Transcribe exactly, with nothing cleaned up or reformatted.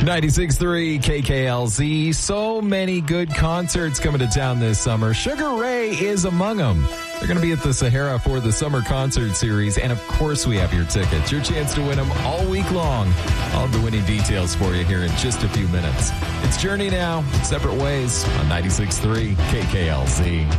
ninety-six point three K K L Z. So many good concerts coming to town this summer. Sugar Ray is among them. They're going to be at the Sahara for the Summer Concert Series. And, of course, we have your tickets. Your chance to win them all week long. I'll have the winning details for you here in just a few minutes. It's Journey now. Separate Ways on ninety-six point three K K L Z.